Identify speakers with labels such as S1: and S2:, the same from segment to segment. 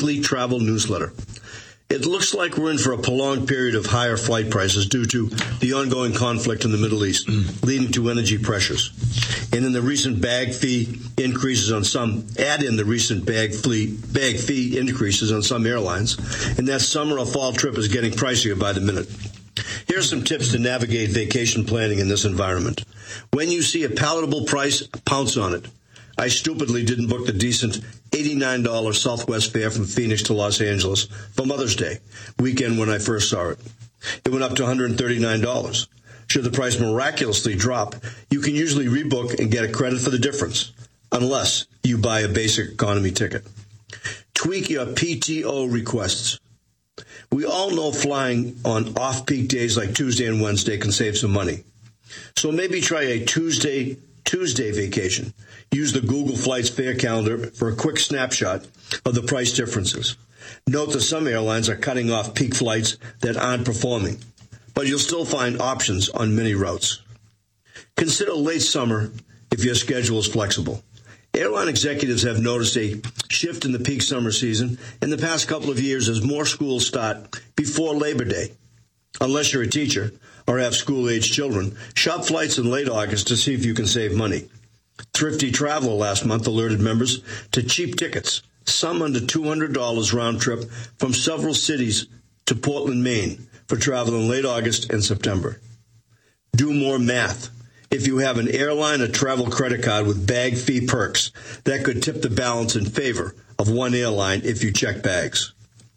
S1: Fleet Travel newsletter. It looks like we're in for a prolonged period of higher flight prices due to the ongoing conflict in the Middle East, leading to energy pressures. And in the recent bag fee increases on some, add in the recent bag fee increases on some airlines, and that summer or fall trip is getting pricier by the minute. Here are some tips to navigate vacation planning in this environment. When you see a palatable price, pounce on it. I stupidly didn't book the decent $89 Southwest fare from Phoenix to Los Angeles for Mother's Day weekend when I first saw it. It went up to $139. Should the price miraculously drop, you can usually rebook and get a credit for the difference, unless you buy a basic economy ticket. Tweak your PTO requests. We all know flying on off-peak days like Tuesday and Wednesday can save some money. So maybe try a Tuesday vacation. Use the Google Flights fare calendar for a quick snapshot of the price differences. Note that some airlines are cutting off peak flights that aren't performing, but you'll still find options on many routes. Consider late summer if your schedule is flexible. Airline executives have noticed a shift in the peak summer season in the past couple of years as more schools start before Labor Day. Unless you're a teacher or have school-age children, shop flights in late August to see if you can save money. Thrifty Traveler last month alerted members to cheap tickets, some under $200 round trip from several cities to Portland, Maine, for travel in late August and September. Do more math. If you have an airline or travel credit card with bag fee perks, that could tip the balance in favor of one airline if you check bags.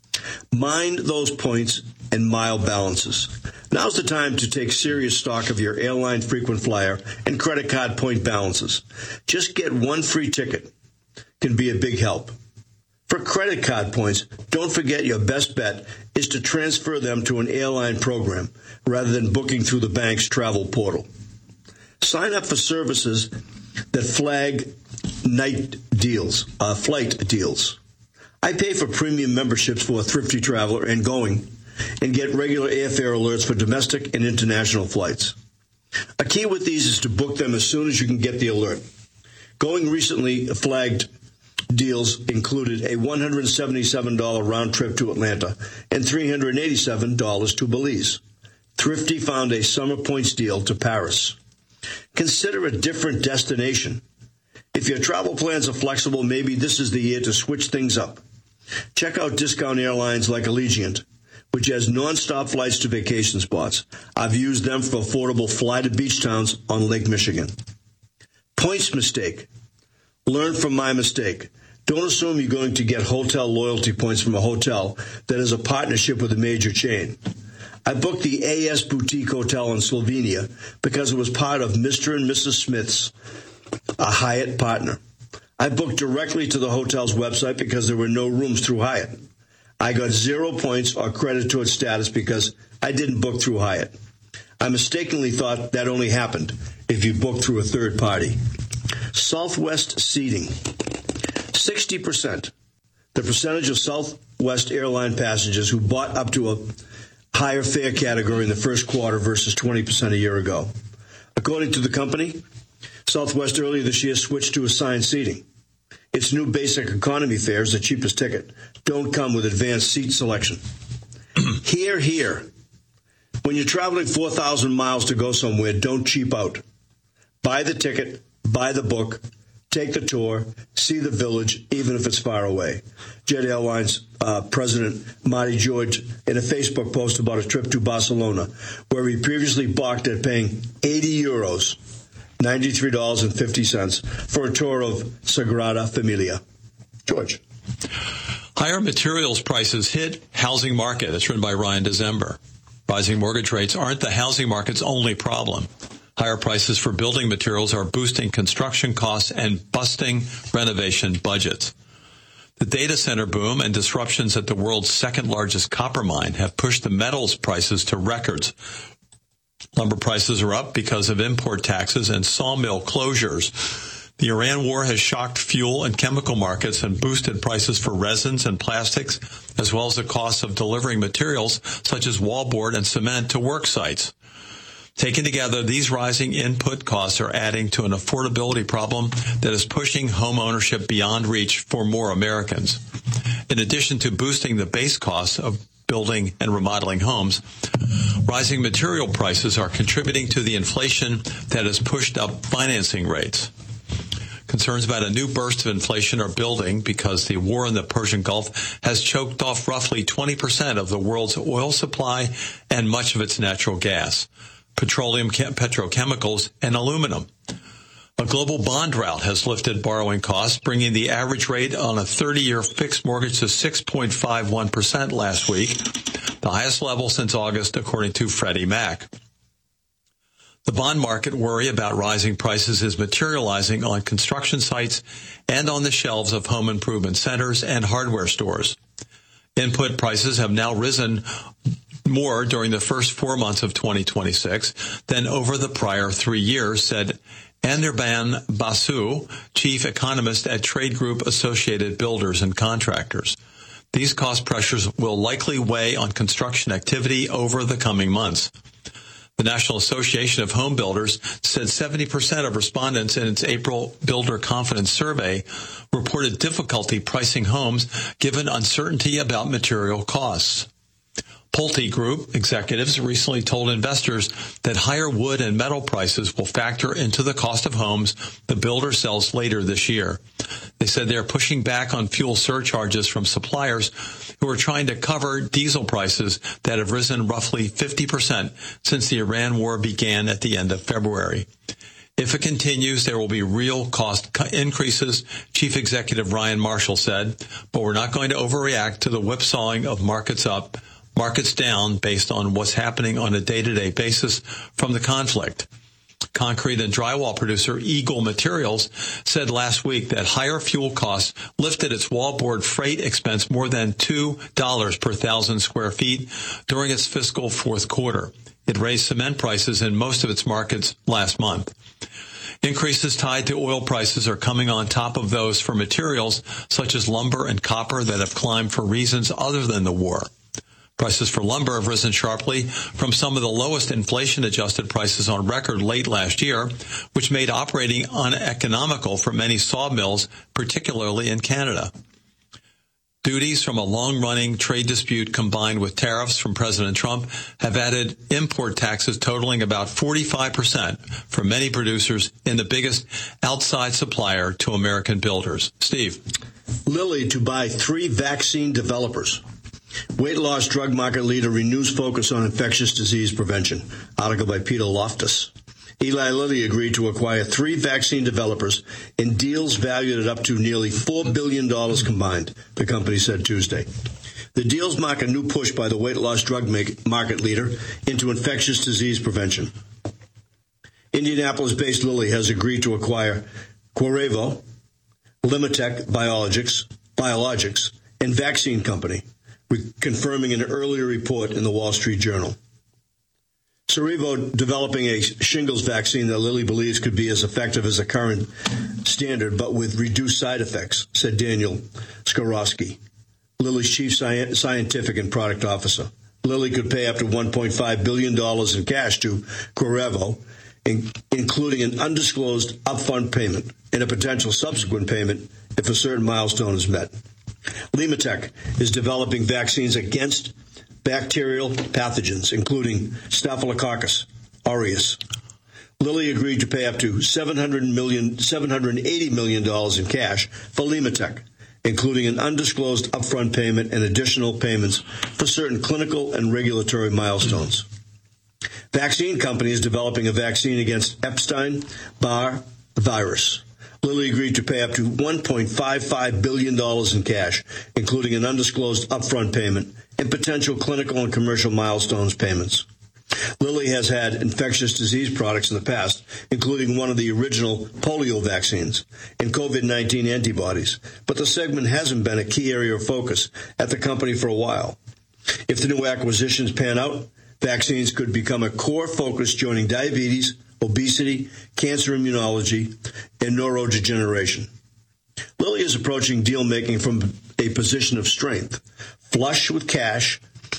S1: Mind those points and mile balances. Now's the time to take serious stock of your airline frequent flyer and credit card point balances. Just get one free ticket can be a big help. For credit card points, don't forget your best bet is to transfer them to an airline program rather than booking through the bank's travel portal. Sign up for services that flag flight deals. I pay for premium memberships for Thrifty Traveler and Going and get regular airfare alerts for domestic and international flights. A key with these is to book them as soon as you can get the alert. Going recently flagged deals included a $177 round trip to Atlanta and $387 to Belize. Thrifty found a summer points deal to Paris. Consider a different destination. If your travel plans are flexible, maybe this is the year to switch things up. Check out discount airlines like Allegiant, which has non-stop flights to vacation spots. I've used them for affordable fly-to-beach towns on Lake Michigan. Points mistake. Learn from my mistake. Don't assume you're going to get hotel loyalty points from a hotel that is a partnership with a major chain. I booked the AS Boutique Hotel in Slovenia because it was part of Mr. and Mrs. Smith's, a Hyatt partner. I booked directly to the hotel's website because there were no rooms through Hyatt. I got 0 points or credit towards status because I didn't book through Hyatt. I mistakenly thought that only happened if you booked through a third party. Southwest seating. 60%. The percentage of Southwest airline passengers who bought up to a higher fare category in the first quarter versus 20% a year ago. According to the company, Southwest earlier this year switched to assigned seating. Its new basic economy fares, the cheapest ticket, don't come with advanced seat selection. Here. When you're traveling 4,000 miles to go somewhere, don't cheap out. Buy the ticket, buy the book, take the tour, see the village, even if it's far away. Jet Airlines President Marty George in a Facebook post about a trip to Barcelona, where he previously balked at paying 80 euros, $93.50, for a tour of Sagrada Familia. George.
S2: Higher materials prices hit housing market. That's written by Ryan December. Rising mortgage rates aren't the housing market's only problem. Higher prices for building materials are boosting construction costs and busting renovation budgets. The data center boom and disruptions at the world's second largest copper mine have pushed the metals prices to records. Lumber prices are up because of import taxes and sawmill closures. The Iran war has shocked fuel and chemical markets and boosted prices for resins and plastics, as well as the cost of delivering materials such as wallboard and cement to work sites. Taken together, these rising input costs are adding to an affordability problem that is pushing home ownership beyond reach for more Americans. In addition to boosting the base costs of building and remodeling homes, rising material prices are contributing to the inflation that has pushed up financing rates. Concerns about a new burst of inflation are building because the war in the Persian Gulf has choked off roughly 20% of the world's oil supply and much of its natural gas, petroleum, petrochemicals, and aluminum. A global bond drought has lifted borrowing costs, bringing the average rate on a 30-year fixed mortgage to 6.51% last week, the highest level since August, according to Freddie Mac. The bond market worry about rising prices is materializing on construction sites and on the shelves of home improvement centers and hardware stores. Input prices have now risen more during the first 4 months of 2026 than over the prior 3 years, said Anirban Basu, chief economist at Trade Group Associated Builders and Contractors. These cost pressures will likely weigh on construction activity over the coming months. The National Association of Home Builders said 70% of respondents in its April Builder Confidence Survey reported difficulty pricing homes given uncertainty about material costs. Pulte Group executives recently told investors that higher wood and metal prices will factor into the cost of homes the builder sells later this year. They said they are pushing back on fuel surcharges from suppliers who are trying to cover diesel prices that have risen roughly 50% since the Iran war began at the end of February. If it continues, there will be real cost increases, Chief Executive Ryan Marshall said, but we're not going to overreact to the whipsawing of markets up, markets down based on what's happening on a day-to-day basis from the conflict. Concrete and drywall producer Eagle Materials said last week that higher fuel costs lifted its wallboard freight expense more than $2 per 1,000 square feet during its fiscal fourth quarter. It raised cement prices in most of its markets last month. Increases tied to oil prices are coming on top of those for materials such as lumber and copper that have climbed for reasons other than the war. Prices for lumber have risen sharply from some of the lowest inflation-adjusted prices on record late last year, which made operating uneconomical for many sawmills, particularly in Canada. Duties from a long-running trade dispute combined with tariffs from President Trump have added import taxes totaling about 45% for many producers in the biggest outside supplier to American builders. Steve.
S1: Lilly to buy 3 vaccine developers. Weight loss drug market leader renews focus on infectious disease prevention. Article by Peter Loftus. Eli Lilly agreed to acquire 3 vaccine developers in deals valued at up to nearly $4 billion combined, the company said Tuesday. The deals mark a new push by the weight loss drug market leader into infectious disease prevention. Indianapolis-based Lilly has agreed to acquire Qorevo, Limitech Biologics, and Vaccine Company, confirming an earlier report in the Wall Street Journal. Cerevo developing a shingles vaccine that Lilly believes could be as effective as the current standard, but with reduced side effects, said Daniel Skorowski, Lilly's chief scientific and product officer. Lilly could pay up to $1.5 billion in cash to Qorevo, including an undisclosed upfront payment and a potential subsequent payment if a certain milestone is met. Limitech is developing vaccines against bacterial pathogens, including Staphylococcus aureus. Lilly agreed to pay up to $780 million in cash for Limitech, including an undisclosed upfront payment and additional payments for certain clinical and regulatory milestones. Vaccine Company is developing a vaccine against Epstein-Barr virus. Lilly agreed to pay up to $1.55 billion in cash, including an undisclosed upfront payment and potential clinical and commercial milestones payments. Lilly has had infectious disease products in the past, including one of the original polio vaccines and COVID-19 antibodies, but the segment hasn't been a key area of focus at the company for a while. If the new acquisitions pan out, vaccines could become a core focus, joining diabetes, obesity, cancer immunology, and neurodegeneration. Lilly is approaching deal-making from a position of strength, flush with cash,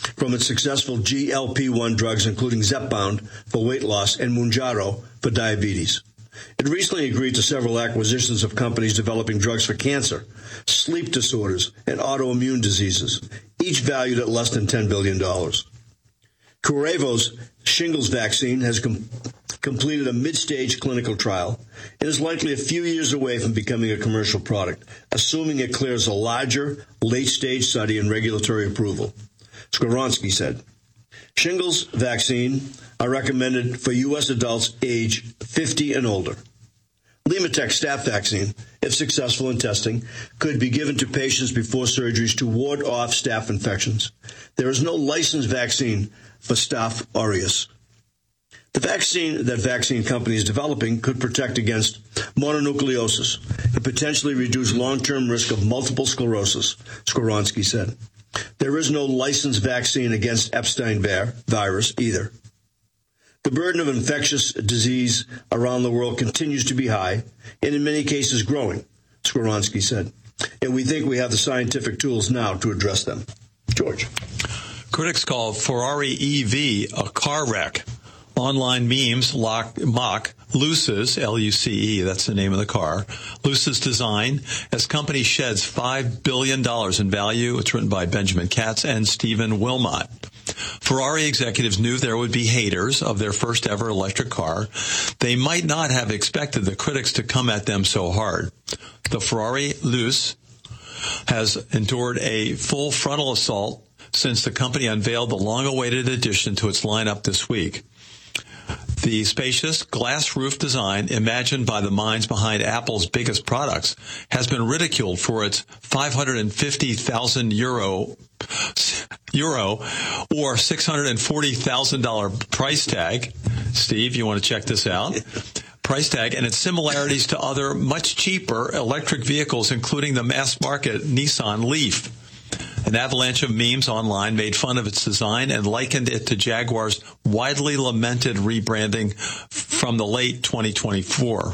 S1: from its successful GLP-1 drugs, including Zepbound for weight loss and Mounjaro for diabetes. It recently agreed to several acquisitions of companies developing drugs for cancer, sleep disorders, and autoimmune diseases, each valued at less than $10 billion. Curevo's shingles vaccine has completed a mid-stage clinical trial and is likely a few years away from becoming a commercial product, assuming it clears a larger, late-stage study and regulatory approval. Skoronsky said, shingles vaccine are recommended for U.S. adults age 50 and older. LimaTech staph vaccine, if successful in testing, could be given to patients before surgeries to ward off staph infections. There is no licensed vaccine for Staph aureus. The vaccine that vaccine company is developing could protect against mononucleosis and potentially reduce long-term risk of multiple sclerosis, Skoronsky said. There is no licensed vaccine against Epstein-Barr virus either. The burden of infectious disease around the world continues to be high and in many cases growing, Skoronsky said. And we think we have the scientific tools now to address them. George.
S2: Critics call Ferrari EV a car wreck. Online memes mock Luce's, L-U-C-E, that's the name of the car, Luce's design as company sheds $5 billion in value. It's written by Benjamin Katz and Stephen Wilmot. Ferrari executives knew there would be haters of their first ever electric car. They might not have expected the critics to come at them so hard. The Ferrari Luce has endured a full frontal assault since the company unveiled the long-awaited addition to its lineup this week. The spacious glass roof design, imagined by the minds behind Apple's biggest products, has been ridiculed for its 550,000 euro or $640,000 price tag. Steve, you want to check this out? Price tag and its similarities to other much cheaper electric vehicles, including the mass-market Nissan Leaf. An avalanche of memes online made fun of its design and likened it to Jaguar's widely lamented rebranding from late 2024.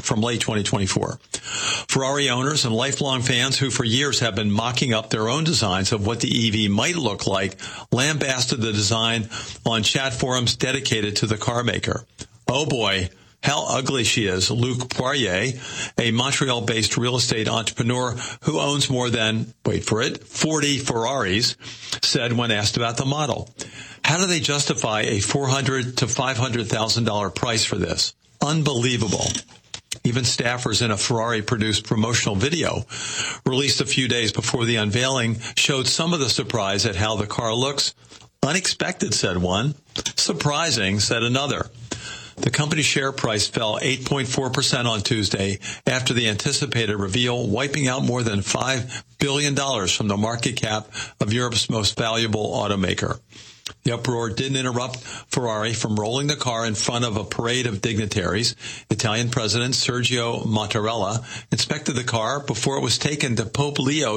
S2: Ferrari owners and lifelong fans who for years have been mocking up their own designs of what the EV might look like lambasted the design on chat forums dedicated to the car maker. Oh boy, how ugly she is, Luc Poirier, a Montreal-based real estate entrepreneur who owns more than, wait for it, 40 Ferraris, said when asked about the model. How do they justify a $400,000 to $500,000 price for this? Unbelievable. Even staffers in a Ferrari-produced promotional video released a few days before the unveiling showed some of the surprise at how the car looks. Unexpected, said one. Surprising, said another. The company's share price fell 8.4% on Tuesday after the anticipated reveal, wiping out more than $5 billion from the market cap of Europe's most valuable automaker. The uproar didn't interrupt Ferrari from rolling the car in front of a parade of dignitaries. Italian President Sergio Mattarella inspected the car before it was taken to Pope Leo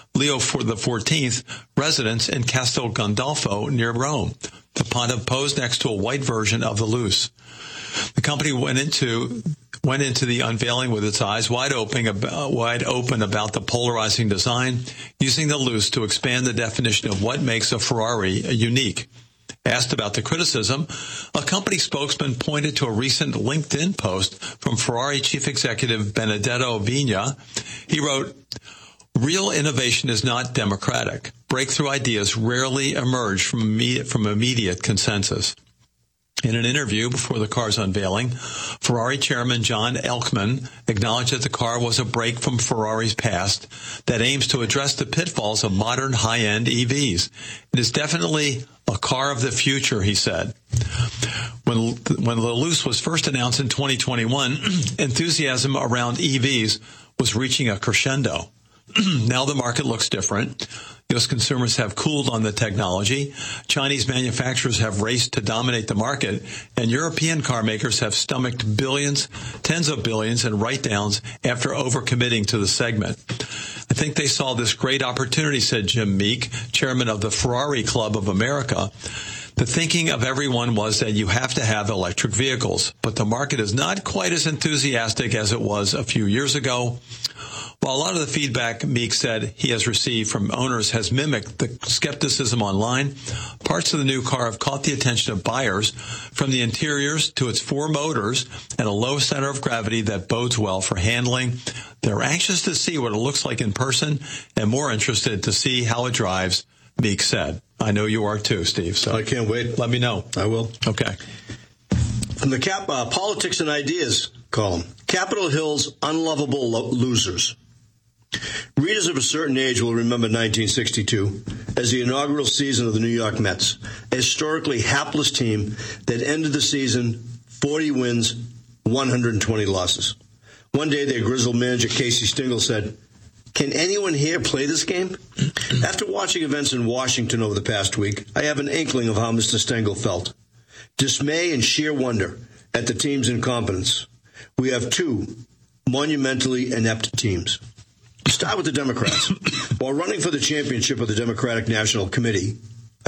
S2: XIV's residence in Castel Gandolfo near Rome. The Pontiff posed next to a white version of the Luce. The company went into the unveiling with its eyes wide open about the polarizing design, using the Luce to expand the definition of what makes a Ferrari unique. Asked about the criticism, a company spokesman pointed to a recent LinkedIn post from Ferrari chief executive Benedetto Vigna. He wrote, "Real innovation is not democratic. Breakthrough ideas rarely emerge from immediate consensus." In an interview before the car's unveiling, Ferrari chairman John Elkman acknowledged that the car was a break from Ferrari's past that aims to address the pitfalls of modern high-end EVs. It is definitely a car of the future, he said. When the Luce was first announced in 2021, enthusiasm around EVs was reaching a crescendo. Now the market looks different. U.S. consumers have cooled on the technology. Chinese manufacturers have raced to dominate the market, and European car makers have stomached billions, tens of billions in write-downs after overcommitting to the segment. I think they saw this great opportunity, said Jim Meek, chairman of the Ferrari Club of America. The thinking of everyone was that you have to have electric vehicles, but the market is not quite as enthusiastic as it was a few years ago. While a lot of the feedback Meek said he has received from owners has mimicked the skepticism online, parts of the new car have caught the attention of buyers, from the interiors to its 4 motors and a low center of gravity that bodes well for handling. They're anxious to see what it looks like in person and more interested to see how it drives, Meek said. I know you are too, Steve. So
S1: I can't wait.
S2: Let me know.
S1: I will.
S2: Okay.
S1: From the Politics and Ideas column, Capitol Hill's unlovable losers. Readers of a certain age will remember 1962 as the inaugural season of the New York Mets, a historically hapless team that ended the season 40 wins, 120 losses. One day, their grizzled manager, Casey Stengel, said, "Can anyone here play this game?" After watching events in Washington over the past week, I have an inkling of how Mr. Stengel felt. Dismay and sheer wonder at the team's incompetence. We have 2 monumentally inept teams. Start with the Democrats. While running for the championship of the Democratic National Committee,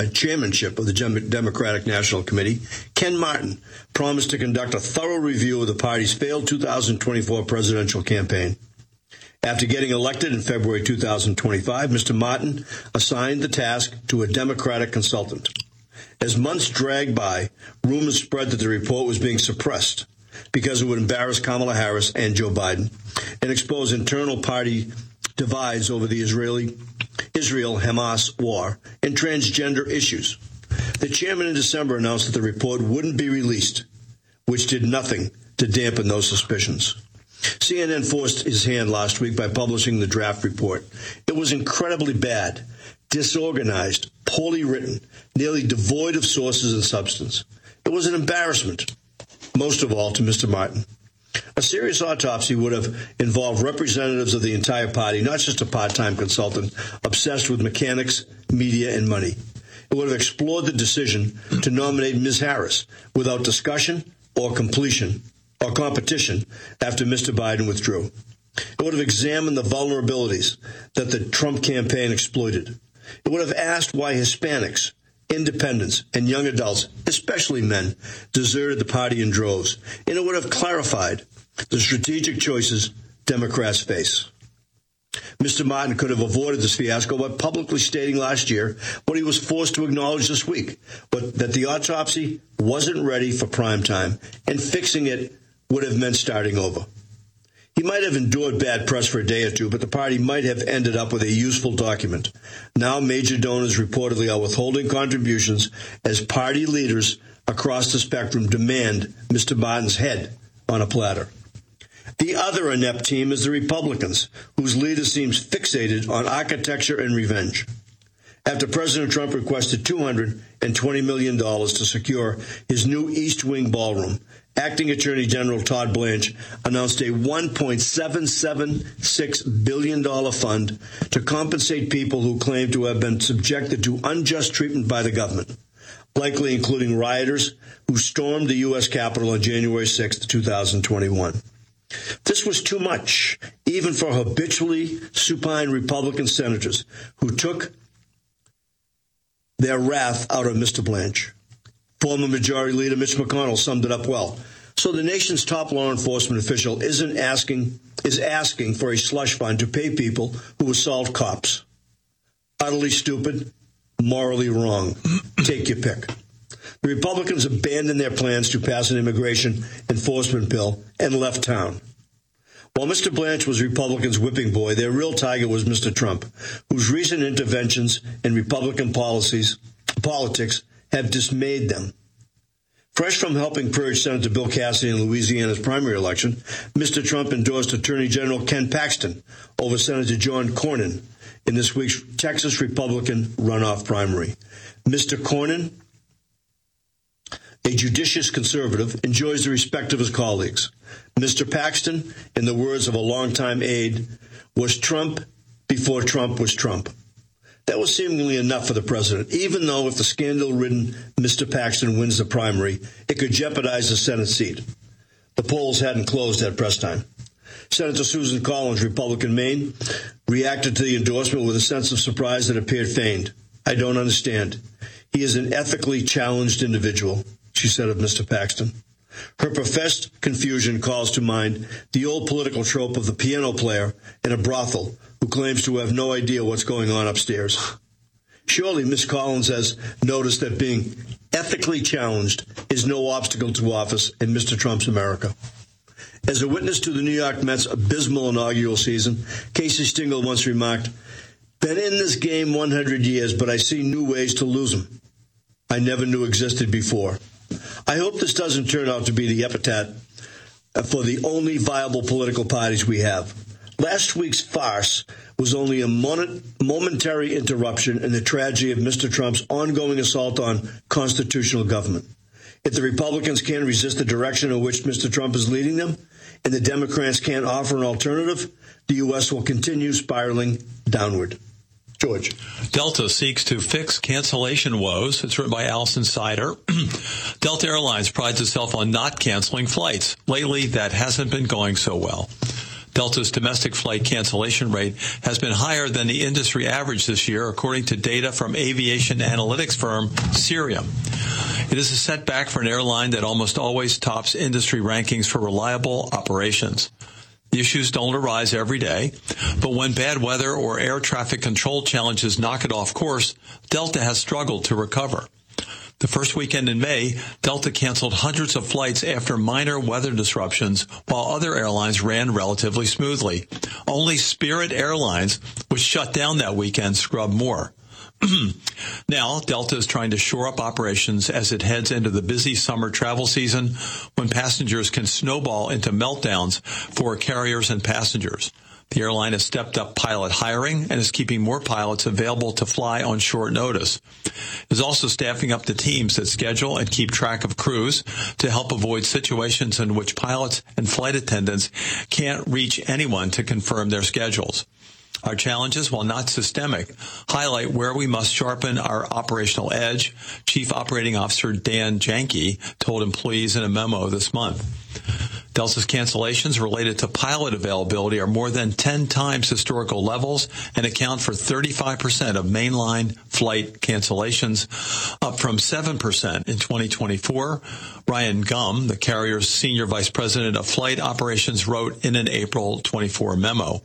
S1: Ken Martin promised to conduct a thorough review of the party's failed 2024 presidential campaign. After getting elected in February 2025, Mr. Martin assigned the task to a Democratic consultant. As months dragged by, rumors spread that the report was being suppressed because it would embarrass Kamala Harris and Joe Biden and expose internal party divides over the Israel-Hamas war and transgender issues. The chairman in December announced that the report wouldn't be released, which did nothing to dampen those suspicions. CNN forced his hand last week by publishing the draft report. It was incredibly bad, disorganized, poorly written, nearly devoid of sources and substance. It was an embarrassment, most of all to Mr. Martin. A serious autopsy would have involved representatives of the entire party, not just a part-time consultant obsessed with mechanics, media, and money. It would have explored the decision to nominate Ms. Harris without discussion or competition after Mr. Biden withdrew. It would have examined the vulnerabilities that the Trump campaign exploited. It would have asked why Hispanics, independents, and young adults, especially men, deserted the party in droves. And it would have clarified the strategic choices Democrats face. Mr. Martin could have avoided this fiasco by publicly stating last year what he was forced to acknowledge this week, but that the autopsy wasn't ready for prime time, and fixing it would have meant starting over. He might have endured bad press for a day or two, but the party might have ended up with a useful document. Now major donors reportedly are withholding contributions as party leaders across the spectrum demand Mr. Martin's head on a platter. The other inept team is the Republicans, whose leader seems fixated on architecture and revenge. After President Trump requested $220 million to secure his new East Wing ballroom, Acting Attorney General Todd Blanche announced a $1.776 billion fund to compensate people who claim to have been subjected to unjust treatment by the government, likely including rioters who stormed the U.S. Capitol on January 6, 2021. This was too much, even for habitually supine Republican senators who took their wrath out of Mr. Blanche. Former Majority Leader Mitch McConnell summed it up well. So the nation's top law enforcement official is asking for a slush fund to pay people who assault cops. Utterly stupid, morally wrong. Take your pick. The Republicans abandoned their plans to pass an immigration enforcement bill and left town. While Mr. Blanche was Republicans' whipping boy, their real target was Mr. Trump, whose recent interventions in Republican politics have dismayed them. Fresh from helping purge Senator Bill Cassidy in Louisiana's primary election, Mr. Trump endorsed Attorney General Ken Paxton over Senator John Cornyn in this week's Texas Republican runoff primary. Mr. Cornyn, a judicious conservative, enjoys the respect of his colleagues. Mr. Paxton, in the words of a longtime aide, was Trump before Trump was Trump. That was seemingly enough for the president, even though if the scandal-ridden Mr. Paxton wins the primary, it could jeopardize the Senate seat. The polls hadn't closed at press time. Senator Susan Collins, Republican Maine, reacted to the endorsement with a sense of surprise that appeared feigned. I don't understand. He is an ethically challenged individual, she said of Mr. Paxton. Her professed confusion calls to mind the old political trope of the piano player in a brothel who claims to have no idea what's going on upstairs. Surely Ms. Collins has noticed that being ethically challenged is no obstacle to office in Mr. Trump's America. As a witness to the New York Mets' abysmal inaugural season, Casey Stengel once remarked, "Been in this game 100 years, but I see new ways to lose them I never knew existed before." I hope this doesn't turn out to be the epitaph for the only viable political parties we have. Last week's farce was only a momentary interruption in the tragedy of Mr. Trump's ongoing assault on constitutional government. If the Republicans can't resist the direction in which Mr. Trump is leading them, and the Democrats can't offer an alternative, the U.S. will continue spiraling downward. George.
S2: Delta seeks to fix cancellation woes. It's written by Allison Sider. Delta Airlines prides itself on not canceling flights. Lately, that hasn't been going so well. Delta's domestic flight cancellation rate has been higher than the industry average this year, according to data from aviation analytics firm Cirium. It is a setback for an airline that almost always tops industry rankings for reliable operations. The issues don't arise every day, but when bad weather or air traffic control challenges knock it off course, Delta has struggled to recover. The first weekend in May, Delta canceled hundreds of flights after minor weather disruptions, while other airlines ran relatively smoothly. Only Spirit Airlines, which shut down that weekend, scrubbed more. Now, Delta is trying to shore up operations as it heads into the busy summer travel season when passengers can snowball into meltdowns for carriers and passengers. The airline has stepped up pilot hiring and is keeping more pilots available to fly on short notice. It is also staffing up the teams that schedule and keep track of crews to help avoid situations in which pilots and flight attendants can't reach anyone to confirm their schedules. Our challenges, while not systemic, highlight where we must sharpen our operational edge, Chief Operating Officer Dan Janke told employees in a memo this month. Delta's cancellations related to pilot availability are more than 10 times historical levels and account for 35% of mainline flight cancellations, up from 7% in 2024. Ryan Gum, the carrier's Senior Vice President of Flight Operations, wrote in an April 24 memo.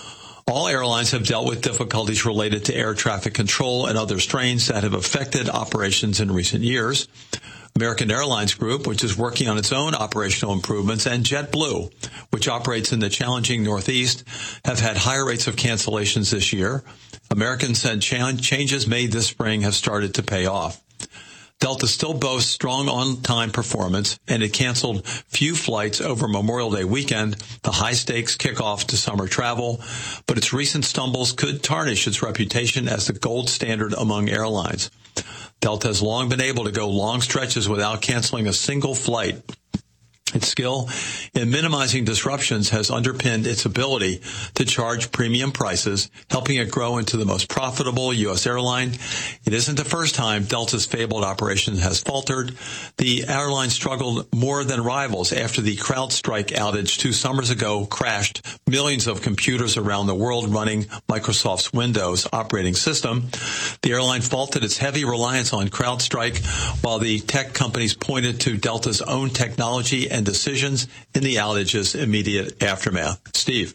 S2: All airlines have dealt with difficulties related to air traffic control and other strains that have affected operations in recent years. American Airlines Group, which is working on its own operational improvements, and JetBlue, which operates in the challenging Northeast, have had higher rates of cancellations this year. American said changes made this spring have started to pay off. Delta still boasts strong on-time performance, and it canceled few flights over Memorial Day weekend, the high-stakes kickoff to summer travel, but its recent stumbles could tarnish its reputation as the gold standard among airlines. Delta has long been able to go long stretches without canceling a single flight. Its skill in minimizing disruptions has underpinned its ability to charge premium prices, helping it grow into the most profitable U.S. airline. It isn't the first time Delta's fabled operation has faltered. The airline struggled more than rivals after the CrowdStrike outage 2 summers ago crashed millions of computers around the world running Microsoft's Windows operating system. The airline faulted its heavy reliance on CrowdStrike, while the tech companies pointed to Delta's own technology and decisions in the outage's immediate aftermath. Steve.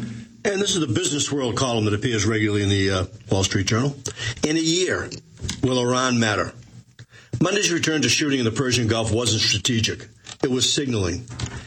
S1: And this is the Business World column that appears regularly in the Wall Street Journal. In a year, will Iran matter? Monday's return to shooting in the Persian Gulf wasn't strategic. It was signaling.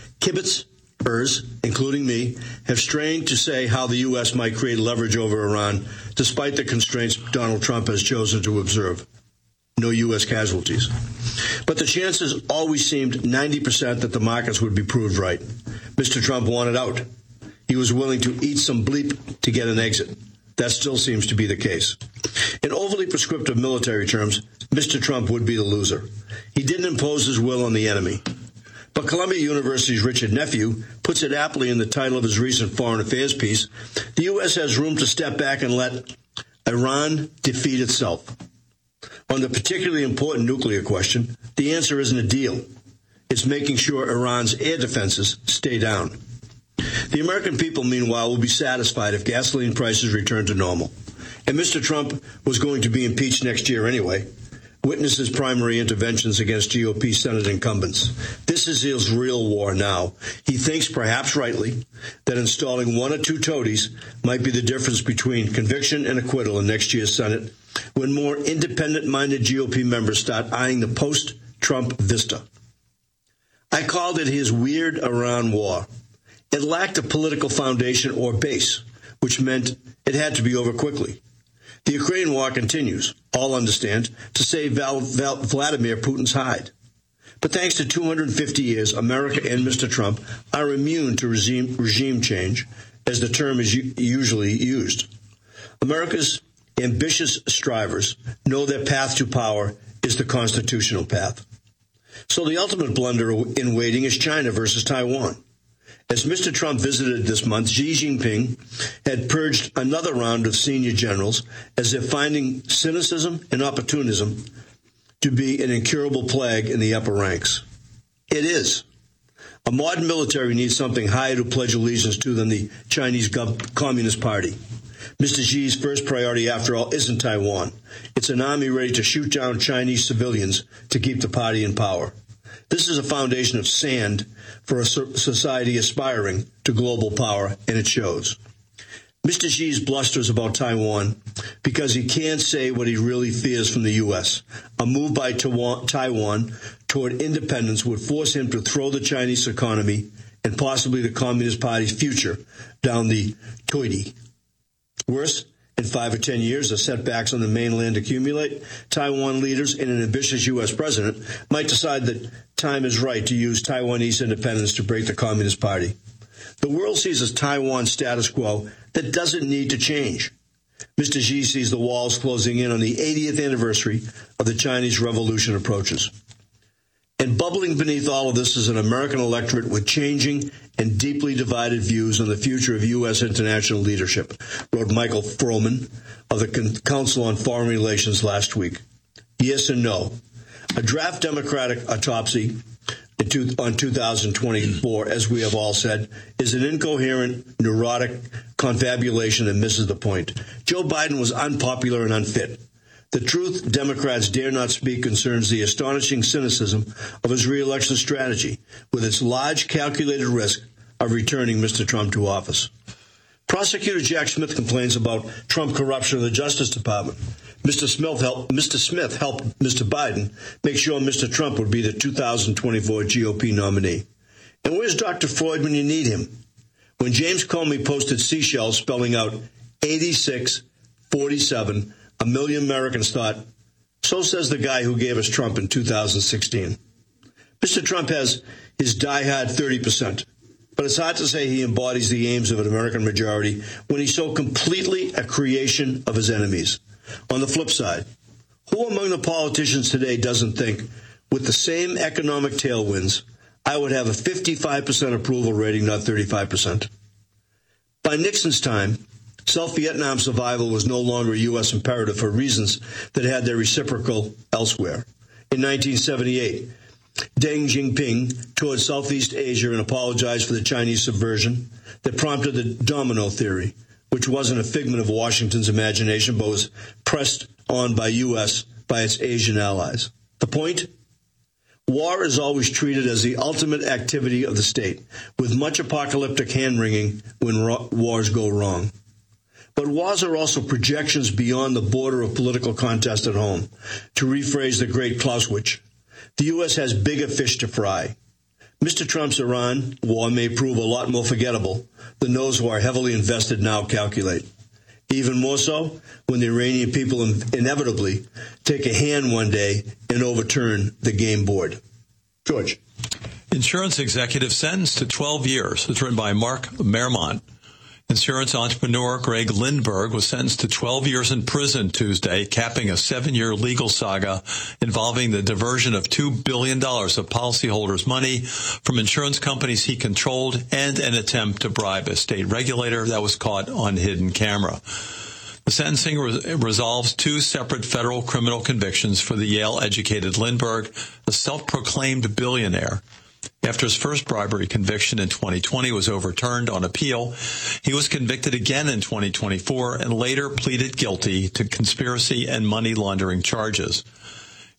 S1: Kibitzers, including me, have strained to say how the U.S. might create leverage over Iran, despite the constraints Donald Trump has chosen to observe. No U.S. casualties. But the chances always seemed 90% that the markets would be proved right. Mr. Trump wanted out. He was willing to eat some bleep to get an exit. That still seems to be the case. In overly prescriptive military terms, Mr. Trump would be the loser. He didn't impose his will on the enemy. But Columbia University's Richard Nephew puts it aptly in the title of his recent foreign affairs piece. The U.S. has room to step back and let Iran defeat itself. On the particularly important nuclear question, the answer isn't a deal. It's making sure Iran's air defenses stay down. The American people, meanwhile, will be satisfied if gasoline prices return to normal. And Mr. Trump was going to be impeached next year anyway. witnesses primary interventions against GOP Senate incumbents. This is his real war now. He thinks, perhaps rightly, that installing one or two toadies might be the difference between conviction and acquittal in next year's Senate, when more independent-minded GOP members start eyeing the post-Trump vista. I called it his weird Iran war. It lacked a political foundation or base, which meant it had to be over quickly. The Ukraine war continues, all understand, to save Vladimir Putin's hide. But thanks to 250 years, America and Mr. Trump are immune to regime change, as the term is usually used. America's ambitious strivers know their path to power is the constitutional path. So the ultimate blunder in waiting is China versus Taiwan. As Mr. Trump visited this month, Xi Jinping had purged another round of senior generals as if finding cynicism and opportunism to be an incurable plague in the upper ranks. It is. A modern military needs something higher to pledge allegiance to than the Chinese Communist Party. Mr. Xi's first priority, after all, isn't Taiwan. It's an army ready to shoot down Chinese civilians to keep the party in power. This is a foundation of sand for a society aspiring to global power, and it shows. Mr. Xi's blusters about Taiwan because he can't say what he really fears from the U.S. A move by Taiwan toward independence would force him to throw the Chinese economy and possibly the Communist Party's future down the toilet. Worse, in 5 or 10 years, as setbacks on the mainland accumulate, Taiwan leaders and an ambitious U.S. president might decide that time is right to use Taiwanese independence to break the Communist Party. The world sees a Taiwan status quo that doesn't need to change. Mr. Xi sees the walls closing in on the 80th anniversary of the Chinese Revolution approaches. And bubbling beneath all of this is an American electorate with changing and deeply divided views on the future of U.S. international leadership, wrote Michael Froman of the Council on Foreign Relations last week. Yes and no. A draft Democratic autopsy on 2024, as we have all said, is an incoherent, neurotic confabulation that misses the point. Joe Biden was unpopular and unfit. The truth Democrats dare not speak concerns the astonishing cynicism of his re-election strategy, with its large calculated risk of returning Mr. Trump to office. Prosecutor Jack Smith complains about Trump corruption of the Justice Department. Mr. Smith helped Mr. Biden make sure Mr. Trump would be the 2024 GOP nominee. And where's Dr. Freud when you need him? When James Comey posted seashells spelling out 86-47, a million Americans thought, so says the guy who gave us Trump in 2016. Mr. Trump has his diehard 30%, but it's hard to say he embodies the aims of an American majority when he's so completely a creation of his enemies. On the flip side, who among the politicians today doesn't think, with the same economic tailwinds, I would have a 55% approval rating, not 35%? By Nixon's time, South Vietnam survival was no longer a U.S. imperative for reasons that had their reciprocal elsewhere. In 1978, Deng Xiaoping toured Southeast Asia and apologized for the Chinese subversion that prompted the domino theory, which wasn't a figment of Washington's imagination, but was pressed on by its Asian allies. The point? War is always treated as the ultimate activity of the state, with much apocalyptic hand-wringing when wars go wrong. But wars are also projections beyond the border of political contest at home. To rephrase the great Clausewitz, the U.S. has bigger fish to fry. Mr. Trump's Iran war may prove a lot more forgettable than those who are heavily invested now calculate. Even more so when the Iranian people inevitably take a hand one day and overturn the game board. George.
S2: Insurance executive sentenced to 12 years. It's written by Mark Mermont. Insurance entrepreneur Greg Lindberg was sentenced to 12 years in prison Tuesday, capping a 7-year legal saga involving the diversion of $2 billion of policyholders' money from insurance companies he controlled and an attempt to bribe a state regulator that was caught on hidden camera. The sentencing resolves 2 separate federal criminal convictions for the Yale-educated Lindberg, a self-proclaimed billionaire. After his first bribery conviction in 2020 was overturned on appeal, he was convicted again in 2024 and later pleaded guilty to conspiracy and money laundering charges.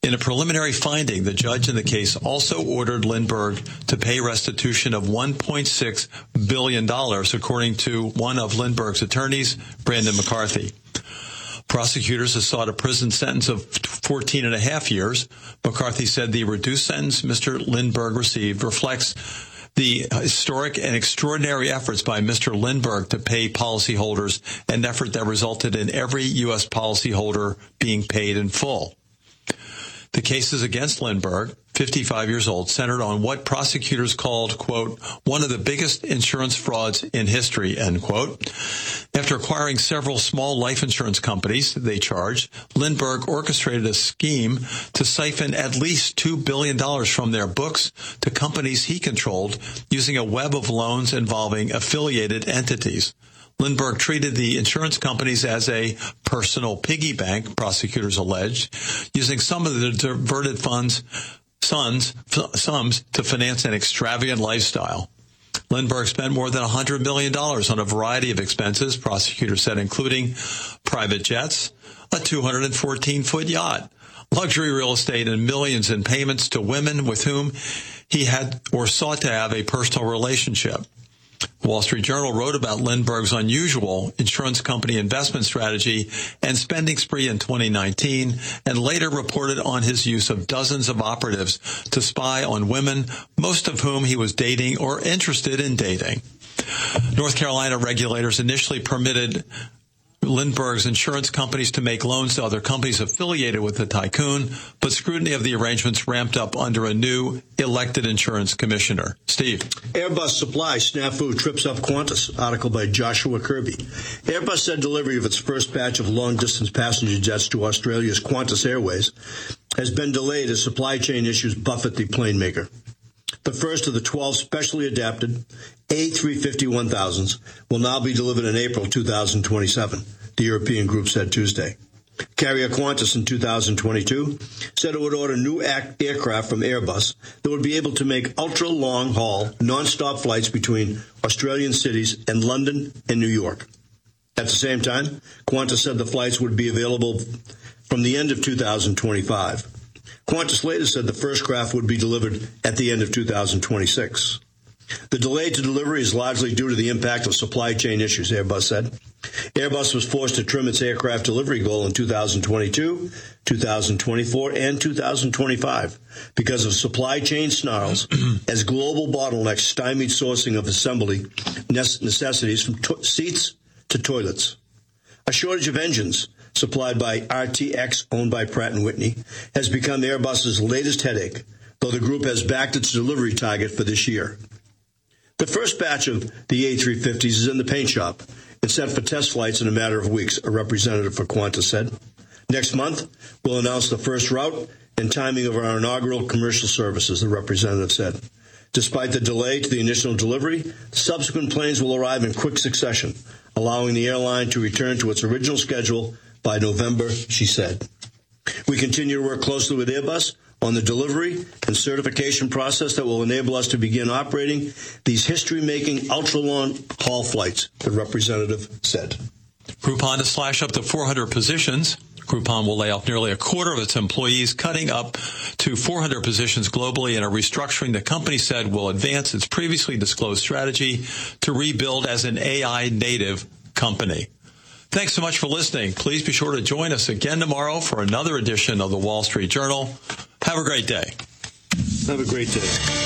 S2: In a preliminary finding, the judge in the case also ordered Lindbergh to pay restitution of $1.6 billion, according to one of Lindbergh's attorneys, Brandon McCarthy. Prosecutors have sought a prison sentence of 14 and a half years. McCarthy said the reduced sentence Mr. Lindbergh received reflects the historic and extraordinary efforts by Mr. Lindbergh to pay policyholders, an effort that resulted in every U.S. policyholder being paid in full. The cases against Lindbergh, 55 years old, centered on what prosecutors called, quote, one of the biggest insurance frauds in history, end quote. After acquiring several small life insurance companies, they charged, Lindbergh orchestrated a scheme to siphon at least $2 billion from their books to companies he controlled using a web of loans involving affiliated entities. Lindbergh treated the insurance companies as a personal piggy bank, prosecutors alleged, using some of the diverted sums to finance an extravagant lifestyle. Lindbergh spent more than $100 million on a variety of expenses, prosecutors said, including private jets, a 214-foot yacht, luxury real estate, and millions in payments to women with whom he had or sought to have a personal relationship. The Wall Street Journal wrote about Lindbergh's unusual insurance company investment strategy and spending spree in 2019, and later reported on his use of dozens of operatives to spy on women, most of whom he was dating or interested in dating. North Carolina regulators initially permitted Lindbergh's insurance companies to make loans to other companies affiliated with the tycoon, but scrutiny of the arrangements ramped up under a new elected insurance commissioner. Steve.
S1: Airbus supply snafu trips up Qantas, article by Joshua Kirby. Airbus said delivery of its first batch of long-distance passenger jets to Australia's Qantas Airways has been delayed as supply chain issues buffet the plane maker. The first of the 12 specially adapted A350-1000s will now be delivered in April 2027, the European group said Tuesday. Carrier Qantas in 2022 said it would order new aircraft from Airbus that would be able to make ultra-long-haul, non-stop flights between Australian cities and London and New York. At the same time, Qantas said the flights would be available from the end of 2025. Qantas later said the first craft would be delivered at the end of 2026. The delay to delivery is largely due to the impact of supply chain issues, Airbus said. Airbus was forced to trim its aircraft delivery goal in 2022, 2024, and 2025 because of supply chain snarls as global bottlenecks stymied sourcing of assembly necessities from seats to toilets. A shortage of engines supplied by RTX, owned by Pratt & Whitney, has become Airbus's latest headache, though the group has backed its delivery target for this year. The first batch of the A350s is in the paint shop and set for test flights in a matter of weeks, a representative for Qantas said. Next month, we'll announce the first route and timing of our inaugural commercial services, the representative said. Despite the delay to the initial delivery, subsequent planes will arrive in quick succession, allowing the airline to return to its original schedule by November, she said. We continue to work closely with Airbus on the delivery and certification process that will enable us to begin operating these history-making ultra-long-haul flights, the representative said.
S2: Groupon to slash up to 400 positions. Groupon will lay off nearly a quarter of its employees, cutting up to 400 positions globally in a restructuring the company said will advance its previously disclosed strategy to rebuild as an AI-native company. Thanks so much for listening. Please be sure to join us again tomorrow for another edition of the Wall Street Journal. Have a great day.
S1: Have a great day.